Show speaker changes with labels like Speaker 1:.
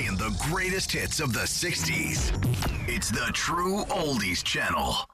Speaker 1: playing the greatest hits of the 60s. It's the True Oldies Channel.